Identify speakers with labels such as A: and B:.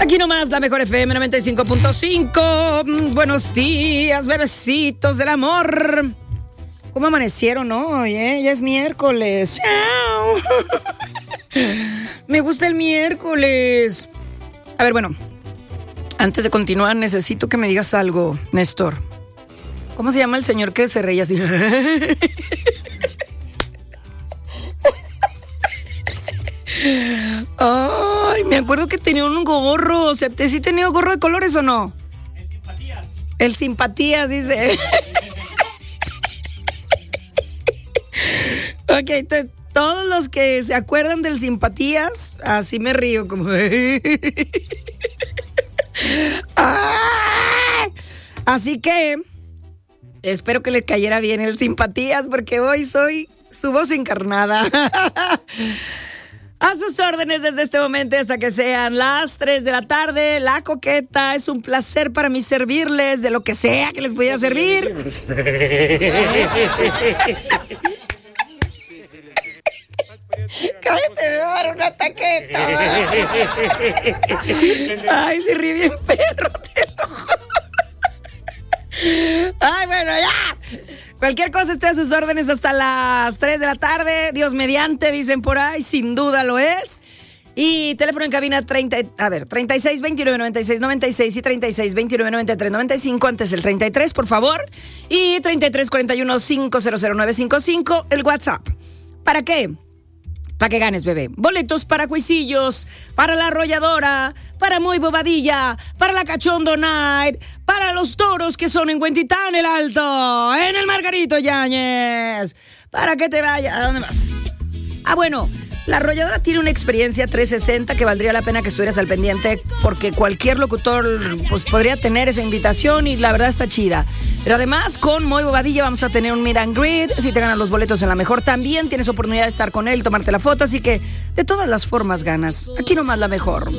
A: Aquí nomás la mejor FM 95.5. Buenos días, bebecitos del amor. ¿Cómo amanecieron hoy, Ya es miércoles. ¡Chao! Me gusta el miércoles. A ver, bueno, antes de continuar necesito que me digas algo, Néstor. ¿Cómo se llama el señor que se reía así? Ay, me acuerdo que tenía un gorro. O sea, ¿sí tenía gorro de colores o no? El simpatías. El simpatías, dice. Ok, entonces, todos los que se acuerdan del simpatías, así me río como... Así que espero que le cayera bien el simpatías, porque hoy soy su voz encarnada. A sus órdenes desde este momento hasta que sean las 3 de la tarde. La Coqueta, es un placer para mí servirles de lo que sea que les pudiera servir. Cállate, me va a dar una taqueta. Ay, se ríe bien perro, te lo juro. Ay, bueno, ya. Cualquier cosa, estoy a sus órdenes hasta las 3 de la tarde. Dios mediante, dicen por ahí. Sin duda lo es. Y teléfono en cabina 36 29 96 96 y 36 29 93 95, antes el 33, por favor. Y 33 41 500 955, el WhatsApp. ¿Para qué? Para que ganes, bebé. Boletos para Cuisillos, para La Arrolladora, para Muy Bobadilla, para la Cachondo Night, para los toros que son en Huentitán el Alto, en el Margarito Yáñez. Para que te vayas. ¿A dónde vas? Ah, bueno, La Arrolladora tiene una experiencia 360 que valdría la pena que estuvieras al pendiente, porque cualquier locutor pues podría tener esa invitación y la verdad está chida. Pero además, con Muy Bobadilla vamos a tener un meet and greet. Si te ganas los boletos en la mejor, también tienes oportunidad de estar con él, tomarte la foto. Así que de todas las formas ganas. Aquí nomás la mejor.